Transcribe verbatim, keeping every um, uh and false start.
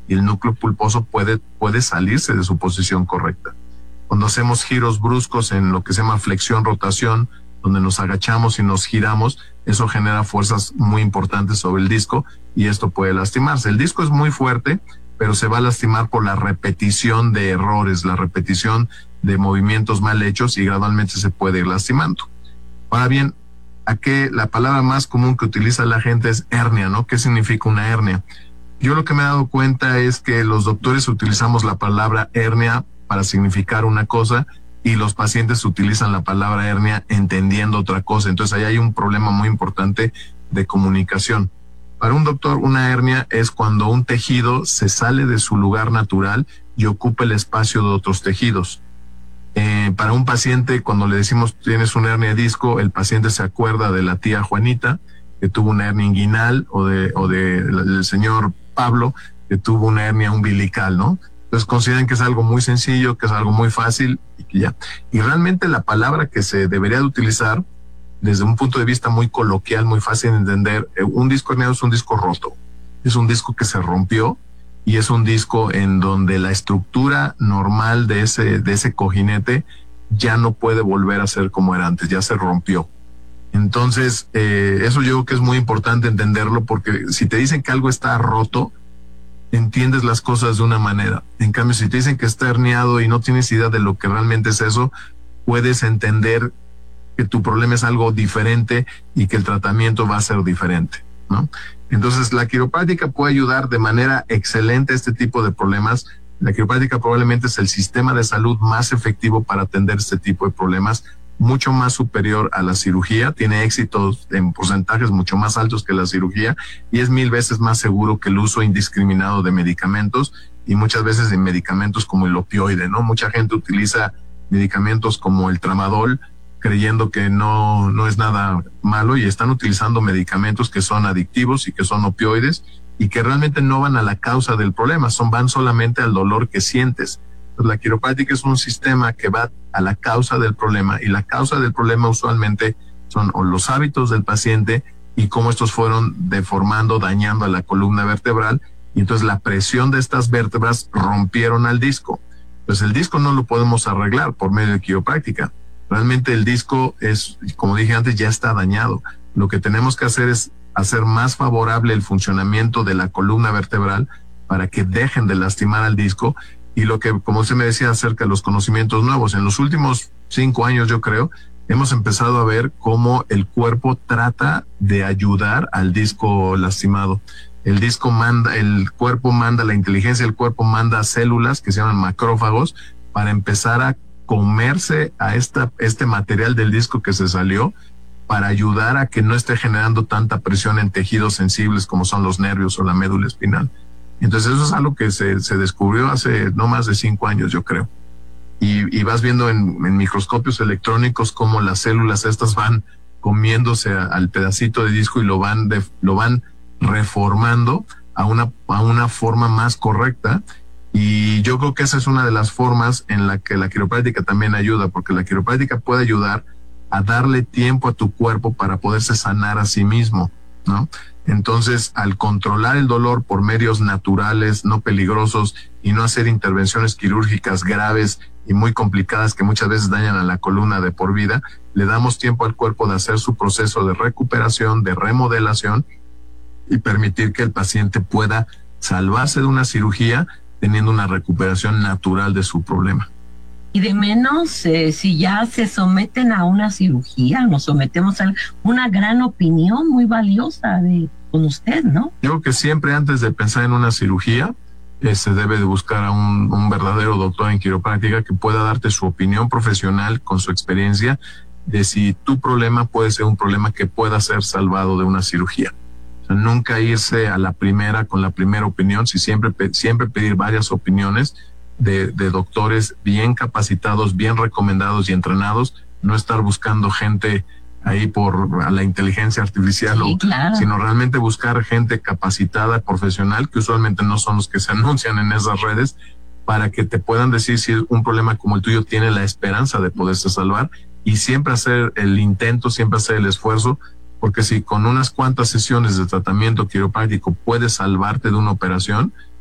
y el núcleo pulposo puede, puede salirse de su posición correcta. Cuando hacemos giros bruscos en lo que se llama flexión, rotación, donde nos agachamos y nos giramos, eso genera fuerzas muy importantes sobre el disco y esto puede lastimarse. El disco es muy fuerte, pero se va a lastimar por la repetición de errores, la repetición de movimientos mal hechos y gradualmente se puede ir lastimando. Ahora bien, ¿a qué? La palabra más común que utiliza la gente es hernia, ¿no? ¿Qué significa una hernia? Yo lo que me he dado cuenta es que los doctores utilizamos la palabra hernia para significar una cosa y los pacientes utilizan la palabra hernia entendiendo otra cosa. Entonces ahí hay un problema muy importante de comunicación. Para un doctor, una hernia es cuando un tejido se sale de su lugar natural y ocupa el espacio de otros tejidos. Eh, para un paciente, cuando le decimos tienes una hernia de disco, el paciente se acuerda de la tía Juanita, que tuvo una hernia inguinal, o de, o de el señor Pablo, que tuvo una hernia umbilical, ¿no? Entonces consideran que es algo muy sencillo, que es algo muy fácil y que ya. Y realmente la palabra que se debería de utilizar desde un punto de vista muy coloquial, muy fácil de entender, eh, un disco herniado es un disco roto, es un disco que se rompió y es un disco en donde la estructura normal de ese, de ese cojinete ya no puede volver a ser como era antes, ya se rompió. Entonces, eh, eso yo creo que es muy importante entenderlo, porque si te dicen que algo está roto, entiendes las cosas de una manera. En cambio, si te dicen que está herniado y no tienes idea de lo que realmente es eso, puedes entender que tu problema es algo diferente y que el tratamiento va a ser diferente, ¿no? Entonces, la quiropráctica puede ayudar de manera excelente a este tipo de problemas. La quiropráctica probablemente es el sistema de salud más efectivo para atender este tipo de problemas, mucho más superior a la cirugía, tiene éxitos en porcentajes mucho más altos que la cirugía y es mil veces más seguro que el uso indiscriminado de medicamentos y muchas veces de medicamentos como el opioide, ¿no? Mucha gente utiliza medicamentos como el tramadol creyendo que no, no es nada malo y están utilizando medicamentos que son adictivos y que son opioides y que realmente no van a la causa del problema, son, van solamente al dolor que sientes. Pues la quiropráctica es un sistema que va a la causa del problema y la causa del problema usualmente son o los hábitos del paciente y cómo estos fueron deformando, dañando a la columna vertebral y entonces la presión de estas vértebras rompieron al disco. Pues el disco no lo podemos arreglar por medio de quiropráctica. Realmente el disco es, como dije antes, ya está dañado. Lo que tenemos que hacer es hacer más favorable el funcionamiento de la columna vertebral para que dejen de lastimar al disco. Y lo que, como usted me decía acerca de los conocimientos nuevos, en los últimos cinco años yo creo, hemos empezado a ver cómo el cuerpo trata de ayudar al disco lastimado. El disco manda, el cuerpo manda, la inteligencia del cuerpo manda células que se llaman macrófagos para empezar a comerse a esta, este material del disco que se salió para ayudar a que no esté generando tanta presión en tejidos sensibles como son los nervios o la médula espinal. Entonces eso es algo que se, se descubrió hace no más de cinco años, yo creo. Y, y vas viendo en, en microscopios electrónicos cómo las células estas van comiéndose a, al pedacito de disco y lo van, de, lo van reformando a una, a una forma más correcta. Y yo creo que esa es una de las formas en la que la quiropráctica también ayuda, porque la quiropráctica puede ayudar a darle tiempo a tu cuerpo para poderse sanar a sí mismo, ¿no? Entonces, al controlar el dolor por medios naturales, no peligrosos, y no hacer intervenciones quirúrgicas graves y muy complicadas que muchas veces dañan a la columna de por vida, le damos tiempo al cuerpo de hacer su proceso de recuperación, de remodelación, y permitir que el paciente pueda salvarse de una cirugía teniendo una recuperación natural de su problema. Y de menos, eh, si ya se someten a una cirugía, nos sometemos a una gran opinión muy valiosa de con usted, ¿no? Yo creo que siempre antes de pensar en una cirugía, eh, se debe de buscar a un, un verdadero doctor en quiropráctica que pueda darte su opinión profesional con su experiencia de si tu problema puede ser un problema que pueda ser salvado de una cirugía. O sea, nunca irse a la primera con la primera opinión, si siempre, siempre pedir varias opiniones De, de doctores bien capacitados, bien recomendados y entrenados, no estar buscando gente ahí por a la inteligencia artificial, sí, o, claro. sino realmente buscar gente capacitada, profesional, que usualmente no son los que se anuncian en esas redes, para que te puedan decir si un problema como el tuyo tiene la esperanza de poderse salvar, y siempre hacer el intento, siempre hacer el esfuerzo, porque si con unas cuantas sesiones de tratamiento quiropráctico puedes salvarte de una operación,